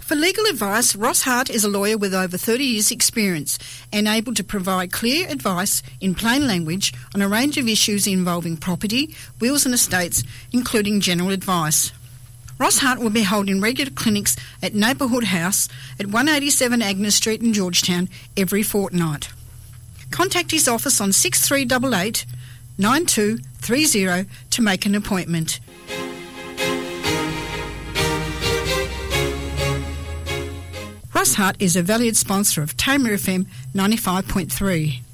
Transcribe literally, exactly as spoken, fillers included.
For legal advice, Ross Hart is a lawyer with over thirty years' experience and able to provide clear advice in plain language on a range of issues involving property, wills and estates, including general advice. Ross Hart will be holding regular clinics at Neighbourhood House at one eighty-seven Agnes Street in Georgetown every fortnight. Contact his office on six three eight eight, nine two three zero to make an appointment. Ross Hart is a valued sponsor of Tamer F M ninety-five point three.